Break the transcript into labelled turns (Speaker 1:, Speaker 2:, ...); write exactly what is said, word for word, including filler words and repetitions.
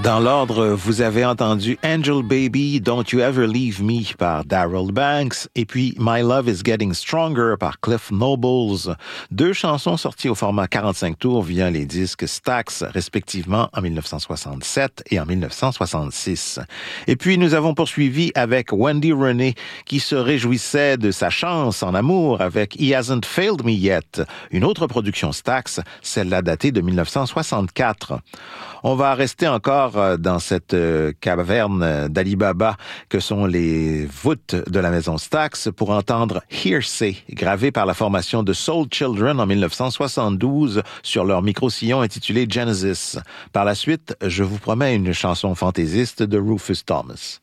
Speaker 1: Dans l'ordre, vous avez entendu Angel Baby, Don't You Ever Leave Me par Darryl Banks et puis My Love Is Getting Stronger par Cliff Nobles. Deux chansons sorties au format quarante-cinq tours via les disques Stax, respectivement en dix-neuf cent soixante-sept et en dix-neuf cent soixante-six. Et puis nous avons poursuivi avec Wendy Renée qui se réjouissait de sa chance en amour avec He Hasn't Failed Me Yet, une autre production Stax, celle-là datée de dix-neuf cent soixante-quatre. On va rester encore dans cette caverne d'Ali Baba que sont les voûtes de la maison Stax pour entendre Hearsay, gravé par la formation de Soul Children en dix-neuf cent soixante-douze sur leur micro-sillon intitulé Genesis. Par la suite, je vous promets une chanson fantaisiste de Rufus Thomas.